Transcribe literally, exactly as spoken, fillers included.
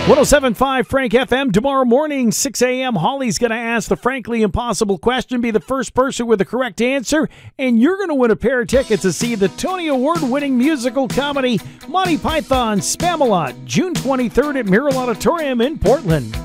one oh seven point five Frank F M. Tomorrow morning, six a.m., Holly's going to ask the frankly impossible question, be the first person with the correct answer, and you're going to win a pair of tickets to see the Tony Award-winning musical comedy Monty Python Spamalot, June twenty-third at Merrill Auditorium in Portland.